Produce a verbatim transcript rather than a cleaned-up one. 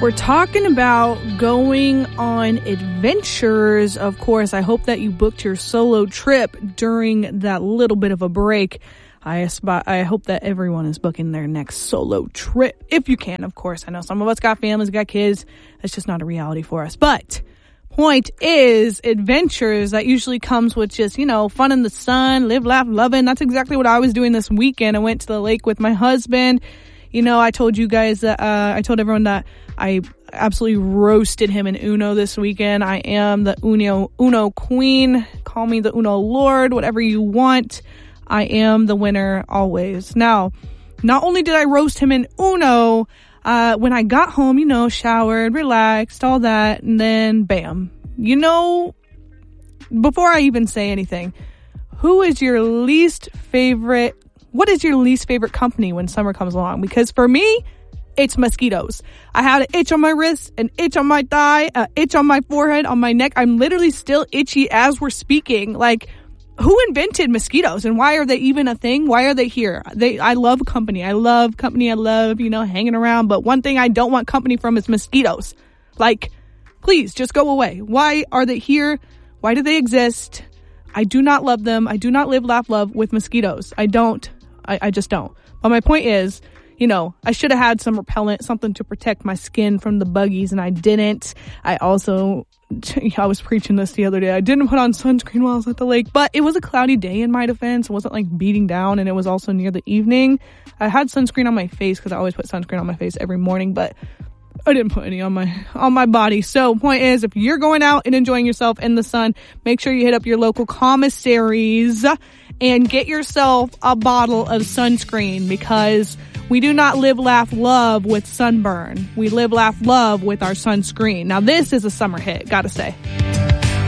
We're talking about going on adventures. Of course, I hope that you booked your solo trip during that little bit of a break. I aspire, I hope that everyone is booking their next solo trip, if you can, of course. I know some of us got families, got kids. That's just not a reality for us. But point is, adventures, that usually comes with just, you know, fun in the sun, live, laugh, loving. That's exactly what I was doing this weekend. I went to the lake with my husband. You know, I told you guys that, uh, I told everyone that I absolutely roasted him in Uno this weekend. I am the Uno, Uno queen. Call me the Uno lord, whatever you want. I am the winner always. Now, not only did I roast him in Uno, uh, when I got home, you know, showered, relaxed, all that, and then bam. You know, before I even say anything, who is your least favorite, what is your least favorite company when summer comes along? Because for me, it's mosquitoes. I had an itch on my wrist, an itch on my thigh, an itch on my forehead, on my neck. I'm literally still itchy as we're speaking. Like, who invented mosquitoes and why are they even a thing? Why are they here? They, I love company. I love company. I love, you know, hanging around. But one thing I don't want company from is mosquitoes. Like, please just go away. Why are they here? Why do they exist? I do not love them. I do not live, laugh, love with mosquitoes. I don't. I, I just don't. But my point is, you know, I should have had some repellent, something to protect my skin from the buggies, and I didn't. I also, I was preaching this the other day. I didn't put on sunscreen while I was at the lake, but it was a cloudy day in my defense. It wasn't like beating down, and it was also near the evening. I had sunscreen on my face because I always put sunscreen on my face every morning, but I didn't put any on my on my body. So point is, if you're going out and enjoying yourself in the sun, make sure you hit up your local commissaries and get yourself a bottle of sunscreen, because we do not live, laugh, love with sunburn. We live, laugh, love with our sunscreen. Now, this is a summer hit, gotta say.